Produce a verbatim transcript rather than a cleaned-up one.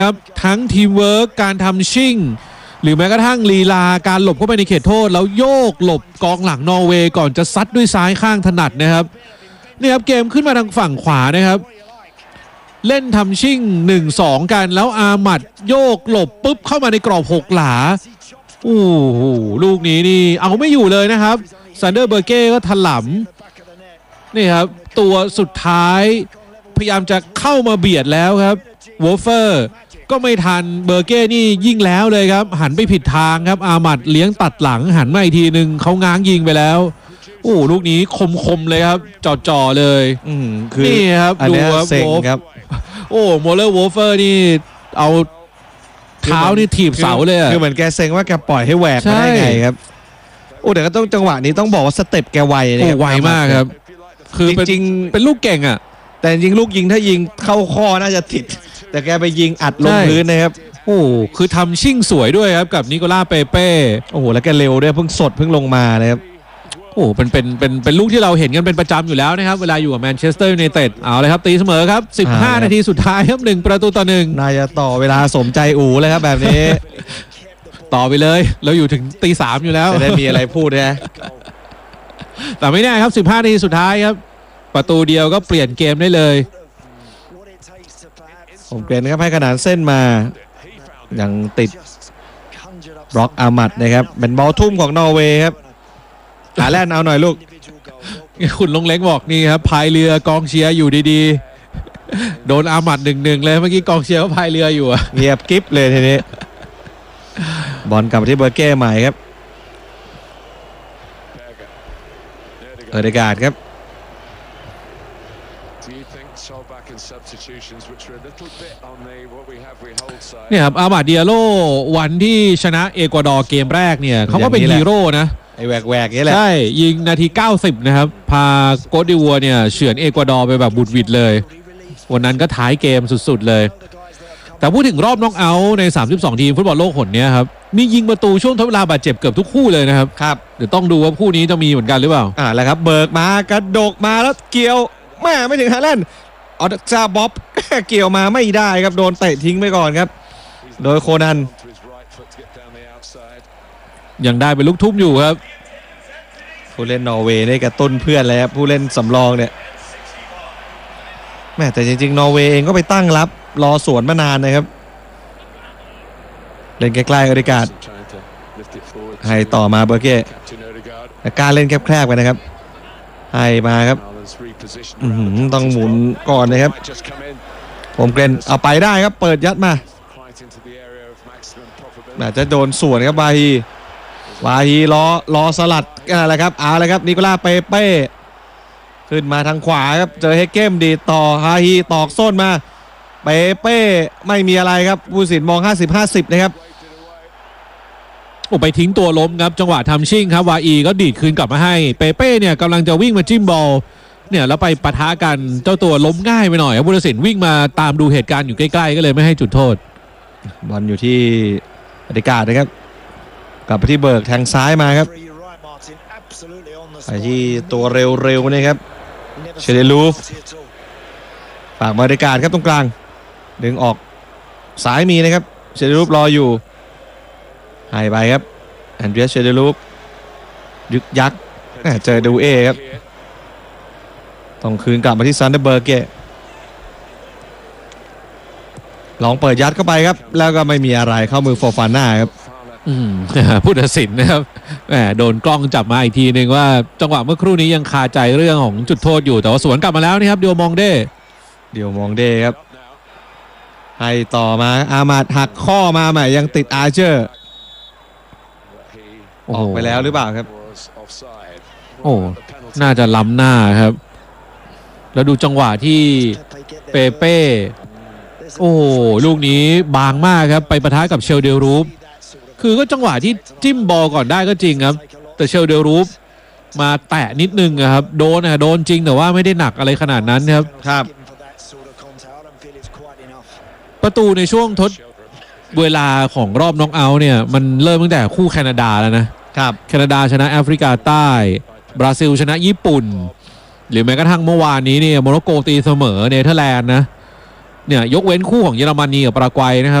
ครับทั้งทีมเวิร์กการทำชิ่งหรือแม้กระทั่งลีลาการหลบเข้าไปในเขตโทษแล้วโยกหลบกองหลังนอร์เวย์ก่อนจะซัดด้วยซ้ายข้างถนัดนะครับนี่ครับเกมขึ้นมาทางฝั่งขวานะครับเล่นทำชิ่ง หนึ่งสอง กันแล้วอามัดโยกหลบปุ๊บเข้ามาในกรอบหกหลาโอ้โหลูกนี้นี่เอาไม่อยู่เลยนะครับซันเดอร์เบอร์เก้ก็ถล่ำนี่ครับตัวสุดท้ายพยายามจะเข้ามาเบียดแล้วครับวอลเฟอร์ก็ไม่ทันเบอร์เก้นี่ยิ่งแล้วเลยครับหันไปผิดทางครับอามัดเลี้ยงตัดหลังหันมาอีกทีหนึ่งเขาง้างยิงไปแล้วโอ้ลูกนี้คมๆเลยครับจ่อๆเลยอืมคือนี่ครับดูครับโวฟโอ้โมเลอร์วอลเฟอร์นี่เอาเท้านี่ถีบเสาเลยคือเหมือนแกเซ็งว่าแกปล่อยให้แหวกมาได้ไงครับโอ้แต่ก็ต้องจังหวะนี้ต้องบอกว่าสเต็ปแกไวเลยครับไวมากครับคือจริงๆเป็นลูกเก่งอ่ะแต่จริงลูกยิงถ้ายิงเข้าข้อน่าจะติดแต่แกไปยิงอัดลงพื้นนะครับโอ้คือทำชิ่งสวยด้วยครับกับนิโคล่าเปเป้โอ้โหแล้วแกเร็วด้วยเพิ่งสดเพิ่งลงมาเลยครับโอ้เป็นเป็นเป็นเป็นลูกที่เราเห็นกันเป็นประจำอยู่แล้วนะครับเวลาอยู่กับแมนเชสเตอร์ยูไนเต็ดเอาเลยครับตีเสมอครับสิบห้านาทีสุดท้ายครับหนึ่งประตูต่อหนึ่งน่าจะต่อเวลาสมใจอู๋เลยครับแบบนี้ต่อไปเลยเราอยู่ถึงตีสามอยู่แล้วจะได้มีอะไรพูดนะแต่ไม่แน่ครับสิบห้านาทีสุดท้ายครับประตูเดียวก็เปลี่ยนเกมได้เลยผมเกรนครับให้ขนานเส้นมายังติดบล็อกอามัดนะครับเป็นบอลทุ่มของนอร์เวย์ครับหาแล่นเอาหน่อยลูกคุณลงเล็กบอกนี่ครับพายเรือกองเชียร์อยู่ดีๆโดนอามัดหนึ่งหนึ่งเลยเมื่อกี้กองเชียร์ก็พายเรืออยู่อะเงียบกิ๊บเลยทีนี้บอลกลับมาที่เบอร์เก้ใหม่ครับเออเดการ์ดครับเนี่ยครับอามาดิอาโลวันที่ชนะเอกวาดอร์เกมแรกเนี่ยเขาก็เป็นฮีโร่นะไอ้แหวกๆนี่แหละใช่ยิงนาทีเก้าสิบนะครับพาโกดิวัวเนี่ยเฉือนเอกวาดอร์ไปแบบบุดหวิดเลยวันนั้นก็ท้ายเกมสุดๆเลยแต่พูดถึงรอบน็อกเอาท์ในสามสิบสองทีมฟุตบอลโลกหนนี้ครับมียิงประตูช่วงทดเวลาบาดเจ็บเกือบทุกคู่เลยนะครับครับเดี๋ยวต้องดูว่าคู่นี้จะมีเหมือนกันหรือเปล่าอ่าแล้วครับเบิกมากระดกมาแล้วเกี่ยวแม่ไม่ถึงฮาแลนด์ออดซาบ๊อบเกี่ยวมาไม่ได้ครับโดนเตะทิ้งไปก่อนครับโดยโคนันยังได้เป็นลูกทุ่มอยู่ครับผู้เล่นนอร์เวย์ได้กระตุ้นเพื่อนเลยครับผู้เล่นสำรองเนี่ยแม่แต่จริงๆนอร์เวย์เองก็ไปตั้งรับรอสวนมานานนะครับเล่นใกล้ๆอริการ์ดให้ต่อมาเบอร์เก้การเล่นแคบๆกันนะครับให้มาครับต้องหมุนก่อนนะครับผมเกรนเอาไปได้ครับเปิดยัดมาอาจจะโดนส่วนครับบาฮีบาฮีล้อล้อสลัดอะไรครับเอาเลยครับนิโคล่าเปเป้ขึ้นมาทางขวาครับเจอเฮเกมดีต่อฮาฮีตอกส้นมาเปเป้ไม่มีอะไรครับผู้สินมอง ห้าสิบ ห้าสิบ นะครับโอ้ไปทิ้งตัวล้มครับจังหวะทำชิ่งครับวาอีก็ดีดคืนกลับมาให้เปเป้เนี่ยกำลังจะวิ่งมาจิ้มบอลเนี่ยแล้วไปปะทะกันเจ้าตัวล้มง่ายไปหน่อยครับผู้ตัดสินวิ่งมาตามดูเหตุการณ์อยู่ใกล้ๆก็เลยไม่ให้จุดโทษบอลอยู่ที่อธิการนะครับกลับไปที่เบิร์กทางซ้ายมาครับไปที่ตัวเร็วๆนะครับเชเดลูฟฝากมาอธิการครับตรงกลางดึงออกสายมีนะครับเชเดลูฟรออยู่ให้ไปครับแอนเดรียสเชเดลูฟยึกยักเจอดูเอครับต้องคืนกลับมาที่ซันเดอร์เบอร์เก้ลองเปิดยัดเข้าไปครับแล้วก็ไม่มีอะไรเข้ามือโฟฟาน่าครับผู้ตัดสินนะครับแหมโดนกล้องจับมาอีกทีหนึ่งว่าจังหวะเมื่อครู่นี้ยังคาใจเรื่องของจุดโทษอยู่แต่ว่าสวนกลับมาแล้วนี่ครับเดียวมองเด้เดียวมองเด้ครับให้ต่อมาอามาดหักข้อมาใหม่ยังติดอาร์เชอร์ออกไปแล้วหรือเปล่าครับโอ้น่าจะล้ำหน้าครับแล้วดูจังหวะที่เปเป้โอ้ลูกนี้บางมากครับไปปะทะกับเชลเดลรูฟคือก็จังหวะที่จิ้มบอลก่อนได้ก็จริงครับแต่เชลเดลรูฟมาแตะนิดนึงครับโดนนะโดนจริงแต่ว่าไม่ได้หนักอะไรขนาดนั้นครับครับประตูในช่วงทดเวลาของรอบน็อกเอาท์เนี่ยมันเริ่มตั้งแต่คู่แคนาดาแล้วนะครับแคนาดาชนะแอฟริกาใต้บราซิลชนะญี่ปุ่นหรือแม้กระทั่งเมื่อวานนี้เนี่ยโมร็อกโกตีเสมอเนเธอร์แลนด์นะเนี่ยยกเว้นคู่ของเยอรมนีกับปารากวัยนะครับ